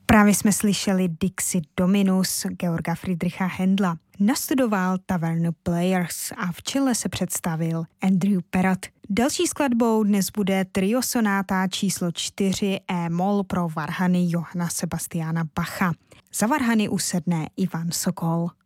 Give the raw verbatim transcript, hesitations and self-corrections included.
Právě jsme slyšeli Dixit Dominus Georga Friedricha Händla. Nastudoval Tavern Players a v čele se představil Andrew Perrott. Další skladbou dnes bude trio sonáta číslo čtyři E-moll pro varhany Johanna Sebastiana Bacha. Za varhany usedne Ivan Sokol.